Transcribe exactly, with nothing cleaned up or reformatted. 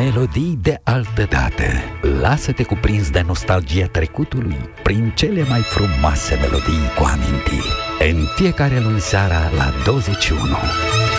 Melodii de altădată. Lasă-te cuprins de nostalgia trecutului prin cele mai frumoase melodii cu amintiri. În fiecare luni seara la douăzeci și unu.